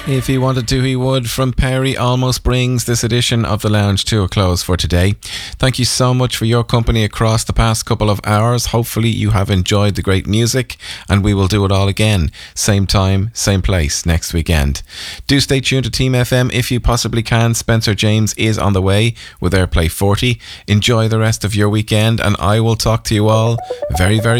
If he wanted to, he would. From Perry almost brings this edition of The Lounge to a close for today. Thank you so much for your company across the past couple of hours. Hopefully you have enjoyed the great music, and we will do it all again. Same time, same place next weekend. Do stay tuned to Team FM if you possibly can. Spencer James is on the way with Airplay 40. Enjoy the rest of your weekend, and I will talk to you all very, very